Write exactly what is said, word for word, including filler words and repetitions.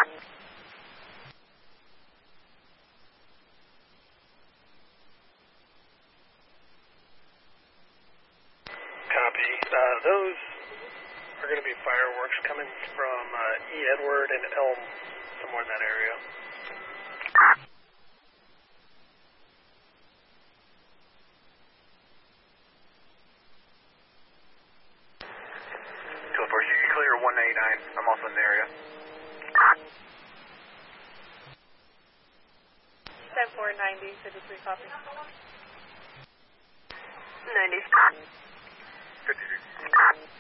Copy. Uh, those are going to be fireworks coming from uh, E. Edward and Elm, somewhere in that area. two oh four, you can clear one eighty-nine. I'm also in the area. ten four ninety, fifty-three copy. ninety. fifty-three.